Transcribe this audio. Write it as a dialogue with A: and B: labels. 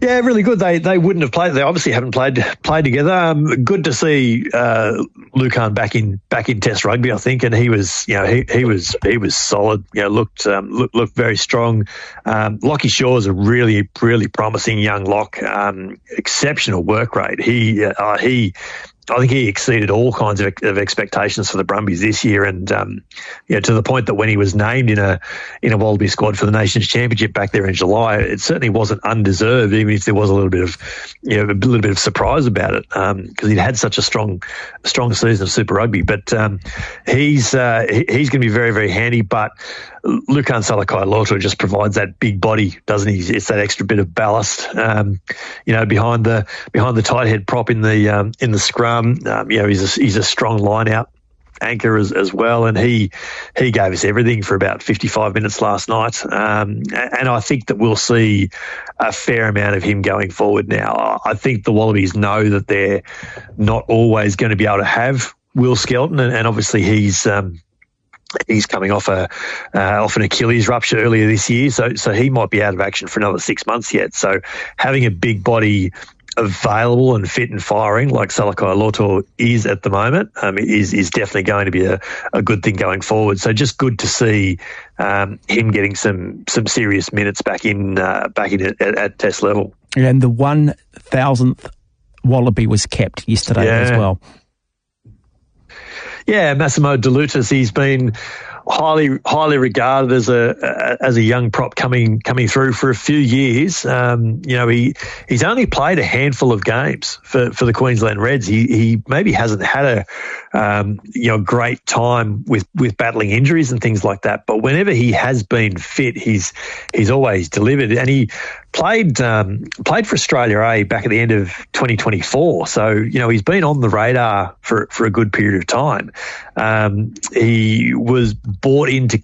A: Yeah, really good. They wouldn't have played. They obviously haven't played together. Good to see Lucan back in Test rugby, I think, and he was solid. Looked very strong. Lockie Shaw is a really promising young lock. Exceptional work rate. I think he exceeded all kinds of expectations for the Brumbies this year, and to the point that when he was named in a Wallaby squad for the Nations Championship back there in July, it certainly wasn't undeserved, even if there was a little bit of surprise about it, because he'd had such a strong season of Super Rugby. But he's going to be very, very handy. But Lucan Salakaia-Loto just provides that big body, doesn't he? It's that extra bit of ballast, behind the tight head prop in the scrum. He's a strong line out anchor as well, and he gave us everything for about 55 minutes last night. And I think that we'll see a fair amount of him going forward now. I think the Wallabies know that they're not always going to be able to have Will Skelton, and obviously he's coming off an Achilles rupture earlier this year, so he might be out of action for another 6 months yet. So having a big body available and fit and firing like Salakaia-Loto is at the moment is definitely going to be a good thing going forward. So just good to see him getting some serious minutes back in at Test level.
B: And the 1,000th Wallaby was kept yesterday as well. Yeah,
A: Massimo De Lutis, he's been highly regarded as a young prop coming through for a few years. He's only played a handful of games for the Queensland Reds. He maybe hasn't had a great time with battling injuries and things like that. But whenever he has been fit, he's always delivered. And he played for Australia A back at the end of 2024. So he's been on the radar for a good period of time. He was bought into